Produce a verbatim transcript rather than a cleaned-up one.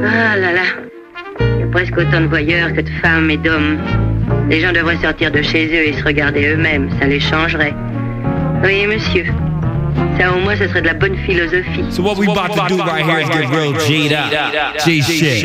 Ah là là. Il y a presque autant de voyeurs que de femmes et d'hommes. Les gens devraient sortir de chez eux et se regarder eux-mêmes. Ça les changerait. Oui, monsieur. Ça, au moins, ce serait de la bonne philosophie. So what we about to do right here is get real G'd up. G shit.